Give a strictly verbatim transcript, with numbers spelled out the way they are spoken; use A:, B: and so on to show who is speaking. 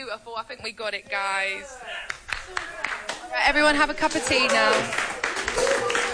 A: beautiful. I think we got it, guys. Right, everyone have a cup of tea now.